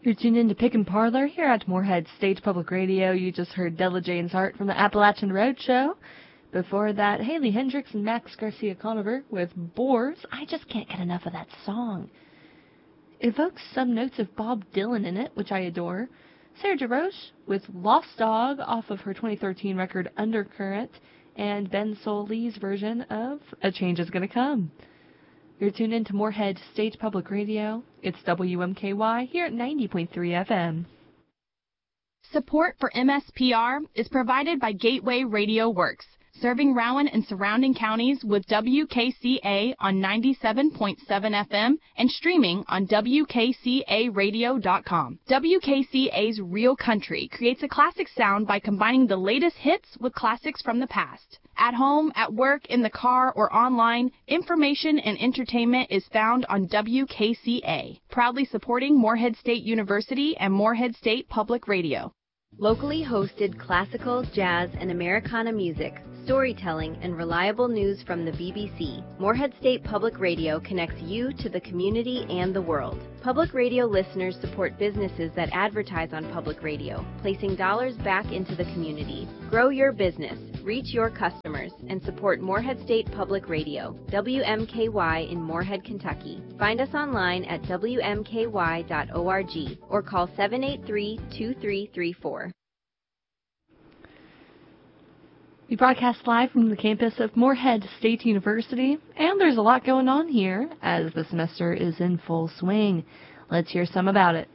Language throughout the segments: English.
You're tuned in to Pick and Parlor here at Moorhead State Public Radio. You just heard Della Jane's Heart from the Appalachian Road Show. Before that, Haley Hendricks and Max Garcia Conover with Boars. I just can't get enough of that song. It evokes some notes of Bob Dylan in it, which I adore. Sarah DeRoche with Lost Dog off of her 2013 record Undercurrent, and Ben Solly's version of A Change Is Gonna Come. You're tuned in to Moorhead State Public Radio. It's WMKY here at 90.3 FM. Support for MSPR is provided by Gateway Radio Works, serving Rowan and surrounding counties with WKCA on 97.7 FM and streaming on WKCAradio.com. WKCA's Real Country creates a classic sound by combining the latest hits with classics from the past. At home, at work, in the car, or online, information and entertainment is found on WKCA, proudly supporting Moorhead State University and Moorhead State Public Radio. Locally hosted classical, jazz, and Americana music, storytelling, and reliable news from the BBC, Moorhead State Public Radio connects you to the community and the world. Public radio listeners support businesses that advertise on public radio, placing dollars back into the community. Grow your business, reach your customers, and support Moorhead State Public Radio, WMKY in Moorhead, Kentucky. Find us online at WMKY.org or call 783-2334. We broadcast live from the campus of Moorhead State University, and there's a lot going on here as the semester is in full swing. Let's hear some about it.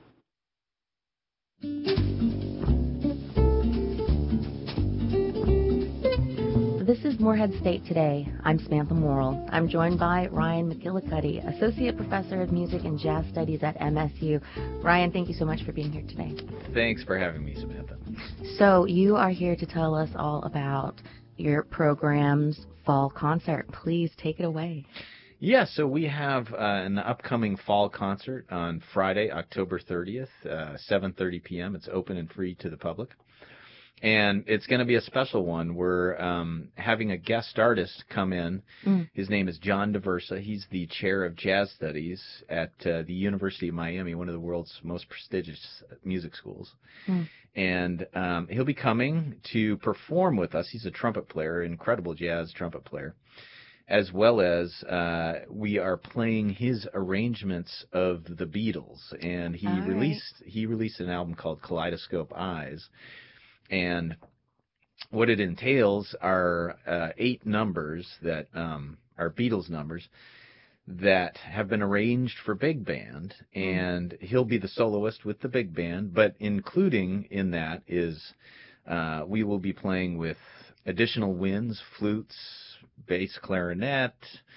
This is Moorhead State Today. I'm Samantha Morrill. I'm joined by Ryan McGillicuddy, Associate Professor of Music and Jazz Studies at MSU. Ryan, thank you so much for being here today. Thanks for having me, Samantha. So you are here to tell us all about your program's fall concert. Please take it away. Yeah, so we have an upcoming fall concert on Friday, October 30th, 7:30 p.m. It's open and free to the public. And it's going to be a special one. We're having a guest artist come in. His name is John DeVersa. He's the chair of jazz studies at the University of Miami, one of the world's most prestigious music schools. And he'll be coming to perform with us. He's a trumpet player, incredible jazz trumpet player, as well as we are playing his arrangements of the Beatles. And he released an album called Kaleidoscope Eyes. And what it entails are 8 numbers that are Beatles numbers that have been arranged for big band, and he'll be the soloist with the big band, but including in that is we will be playing with additional winds, flutes, bass clarinet,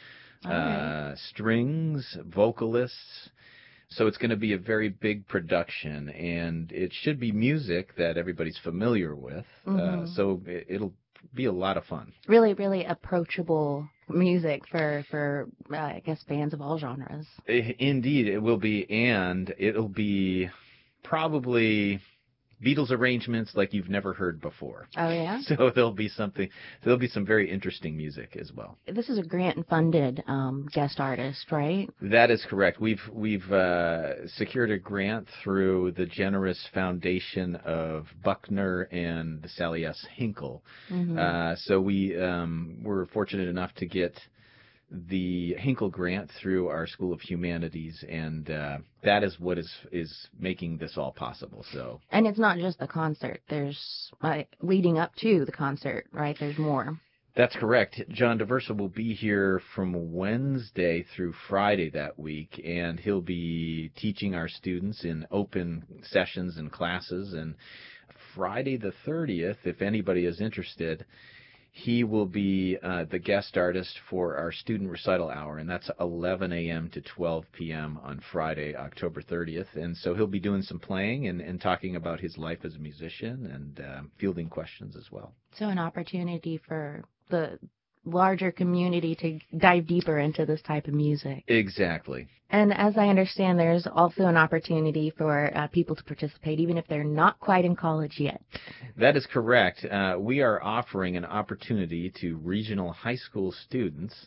strings, vocalists. So it's going to be a very big production, and it should be music that everybody's familiar with. So it'll be a lot of fun. Really, really approachable music for I guess, fans of all genres. Indeed, it will be, and it'll be probably Beatles arrangements like you've never heard before. Oh, yeah? So there'll be some very interesting music as well. This is a grant-funded guest artist, right? That is correct. We've secured a grant through the generous foundation of Buckner and Sally S. Hinkle. So we were fortunate enough to get the Hinkle grant through our School of Humanities, and that is what is making this all possible. So, and it's not just the concert. There's leading up to the concert, right? There's more. That's correct. John DeVersa will be here from Wednesday through Friday that week, and he'll be teaching our students in open sessions and classes. And Friday the 30th, if anybody is interested, he will be the guest artist for our student recital hour, and that's 11 a.m. to 12 p.m. on Friday, October 30th. And so he'll be doing some playing and talking about his life as a musician and fielding questions as well. So an opportunity for the larger community to dive deeper into this type of music. Exactly. And as I understand, there's also an opportunity for people to participate, even if they're not quite in college yet. That is correct. We are offering an opportunity to regional high school students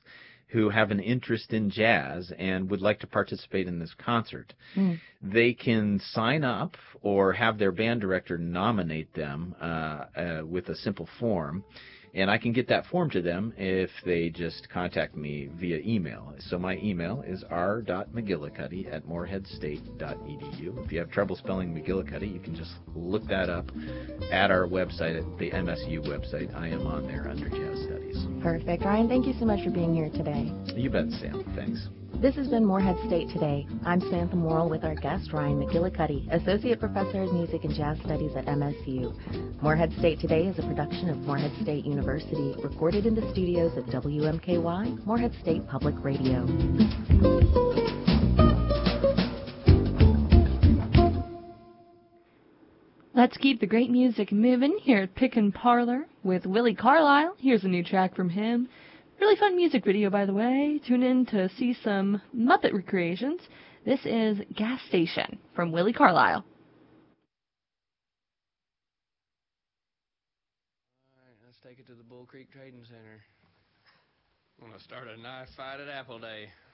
who have an interest in jazz and would like to participate in this concert. They can sign up or have their band director nominate them with a simple form, and I can get that form to them if they just contact me via email. So my email is r.mcgillicuddy@moreheadstate.edu. If you have trouble spelling McGillicuddy, you can just look that up at our website, at the MSU website. I am on there under Jazz Studies. Perfect. Ryan, thank you so much for being here today. You bet, Sam. Thanks. This has been Morehead State Today. I'm Samantha Morrill with our guest, Ryan McGillicuddy, Associate Professor of Music and Jazz Studies at MSU. Morehead State Today is a production of Morehead State University, recorded in the studios of WMKY, Morehead State Public Radio. Let's keep the great music moving here at Pick and Parlor with Willie Carlisle. Here's a new track from him. Really fun music video, by the way. Tune in to see some Muppet recreations. This is Gas Station from Willie Carlisle. All right, let's take it to the Bull Creek Trading Center. I'm going to start a knife fight at Apple Day.